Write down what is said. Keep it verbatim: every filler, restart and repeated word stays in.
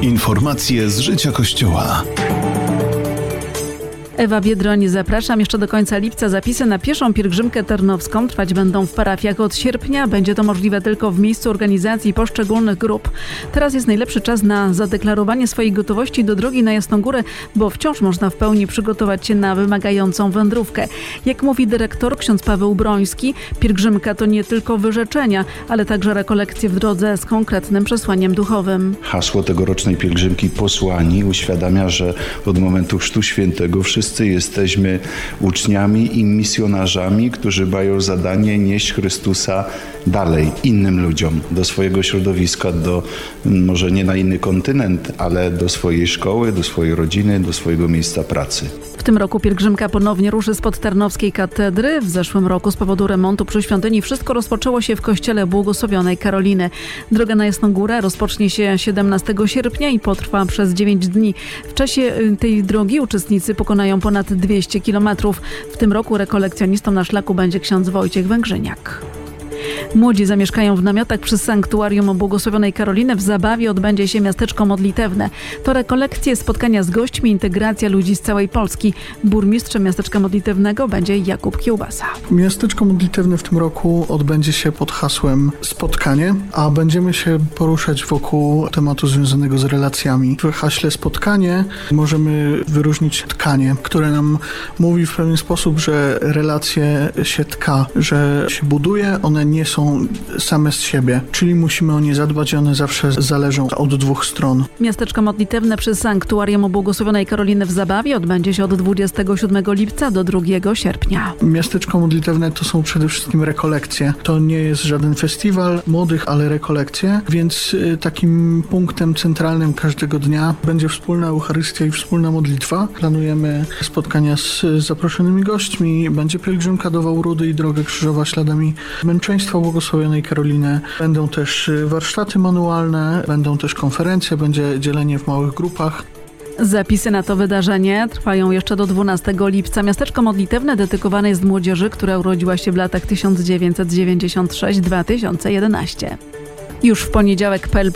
Informacje z życia Kościoła. Ewa Biedroń, zapraszam. Jeszcze do końca lipca zapisy na pieszą pielgrzymkę tarnowską trwać będą w parafiach. Od sierpnia będzie to możliwe tylko w miejscu organizacji poszczególnych grup. Teraz jest najlepszy czas na zadeklarowanie swojej gotowości do drogi na Jasną Górę, bo wciąż można w pełni przygotować się na wymagającą wędrówkę. Jak mówi dyrektor ksiądz Paweł Broński, pielgrzymka to nie tylko wyrzeczenia, ale także rekolekcje w drodze z konkretnym przesłaniem duchowym. Hasło tegorocznej pielgrzymki Posłani uświadamia, że od momentu Chrztu Świętego wszyscy jesteśmy uczniami i misjonarzami, którzy mają zadanie nieść Chrystusa dalej, innym ludziom, do swojego środowiska, do, może nie na inny kontynent, ale do swojej szkoły, do swojej rodziny, do swojego miejsca pracy. W tym roku pielgrzymka ponownie ruszy spod Tarnowskiej Katedry. W zeszłym roku z powodu remontu przy świątyni wszystko rozpoczęło się w kościele Błogosławionej Karoliny. Droga na Jasną Górę rozpocznie się siedemnastego sierpnia i potrwa przez dziewięć dni. W czasie tej drogi uczestnicy pokonają ponad dwieście kilometrów. W tym roku rekolekcjonistą na szlaku będzie ksiądz Wojciech Węgrzyniak. Młodzi zamieszkają w namiotach przy sanktuarium Błogosławionej Karoliny. W Zabawie odbędzie się miasteczko modlitewne. To rekolekcje, spotkania z gośćmi, integracja ludzi z całej Polski. Burmistrzem miasteczka modlitewnego będzie Jakub Kiełbasa. Miasteczko modlitewne w tym roku odbędzie się pod hasłem spotkanie, a będziemy się poruszać wokół tematu związanego z relacjami. W haśle spotkanie możemy wyróżnić tkanie, które nam mówi w pewien sposób, że relacje się tka, że się buduje, one nie są same z siebie, czyli musimy o nie zadbać i one zawsze zależą od dwóch stron. Miasteczko modlitewne przy sanktuarium Błogosławionej Karoliny w Zabawie odbędzie się od dwudziestego siódmego lipca do drugiego sierpnia. Miasteczko modlitewne to są przede wszystkim rekolekcje. To nie jest żaden festiwal młodych, ale rekolekcje, więc takim punktem centralnym każdego dnia będzie wspólna Eucharystia i wspólna modlitwa. Planujemy spotkania z zaproszonymi gośćmi, będzie pielgrzymka do Wałrudy i Droga Krzyżowa śladami męczeństwa Błogosławionej Karoliny. Będą też warsztaty manualne, będą też konferencje, będzie dzielenie w małych grupach. Zapisy na to wydarzenie trwają jeszcze do dwunastego lipca. Miasteczko modlitewne dedykowane jest młodzieży, która urodziła się w latach tysiąc dziewięćset dziewięćdziesiąt sześć do dwa tysiące jedenaście. Już w poniedziałek P L